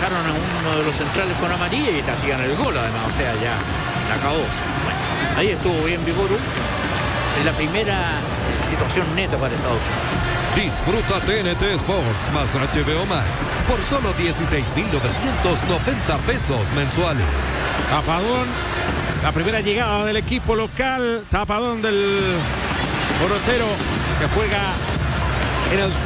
dejaron a uno de los centrales con amarilla y te hacían el gol además, o sea, ya la acabó. Bueno, ahí estuvo bien Vigorú en la primera situación neta para Estados Unidos. Disfruta TNT Sports más HBO Max por solo 16.990 pesos mensuales. Tapadón, la primera llegada del equipo local. Tapadón del portero que juega en el